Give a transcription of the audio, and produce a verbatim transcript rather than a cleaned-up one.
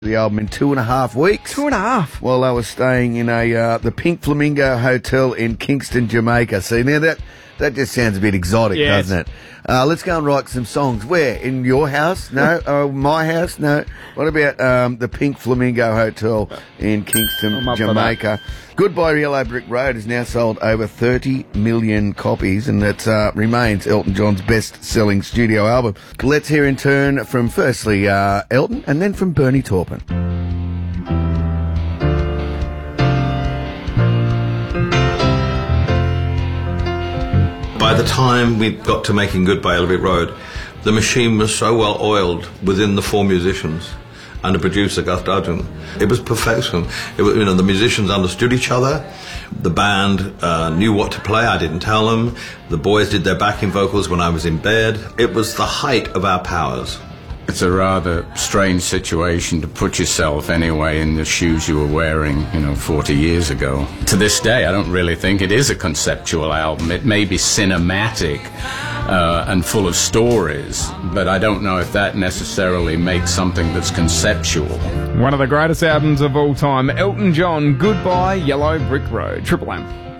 The album in two and a half weeks. Two and a half. While I was staying in a uh, the Pink Flamingo Hotel in Kingston, Jamaica. See, now that that just sounds a bit exotic, Yes. doesn't it? Uh, let's go and write some songs. Where? In your house? No. uh, my house? No. What about um, the Pink Flamingo Hotel in Kingston, I'm up for Jamaica? Goodbye Yellow Brick Road has now sold over thirty million copies, and it uh, remains Elton John's best-selling studio album. Let's hear in turn from firstly uh, Elton and then from Bernie Taupin. By the time we got to making Goodbye Yellow Brick Road, the machine was so well oiled within the four musicians and the producer, Gus Dudgeon. It was perfection. It was, you know, the musicians understood each other. The band uh, knew what to play. I didn't tell them. The boys did their backing vocals when I was in bed. It was the height of our powers. It's a rather strange situation to put yourself, anyway, in the shoes you were wearing, you know, forty years ago. To this day, I don't really think it is a conceptual album. It may be cinematic uh, and full of stories, but I don't know if that necessarily makes something that's conceptual. One of the greatest albums of all time, Elton John, Goodbye Yellow Brick Road. Triple M.